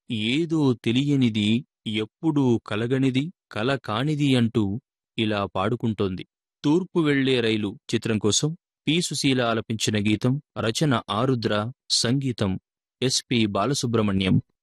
ఏదో తెలియనిది, ఎప్పుడూ కలగనిది, కల కానిది అంటూ ఇలా పాడుకుంటోంది. తూర్పు వెళ్లే రైలు చిత్రం కోసం పి. సుశీల ఆలపించిన గీతం. రచన ఆరుద్ర, సంగీతం ఎస్. పి. బాలసుబ్రహ్మణ్యం.